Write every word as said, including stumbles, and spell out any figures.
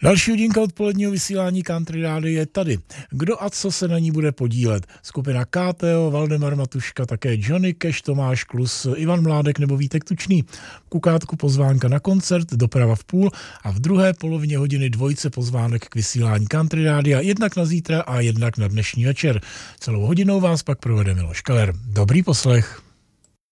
Další hodinka odpoledního vysílání Country Rádia je tady. Kdo a co se na ní bude podílet? Skupina K T O, Valdemar Matuška, také Johnny Cash, Tomáš Klus, Ivan Mládek nebo Vítek Tučný. V kukátku pozvánka na koncert, doprava v půl a v druhé polovině hodiny dvojice pozvánek k vysílání Country Rádia, jednak na zítra a jednak na dnešní večer. Celou hodinou vás pak provede Miloš Keller. Dobrý poslech.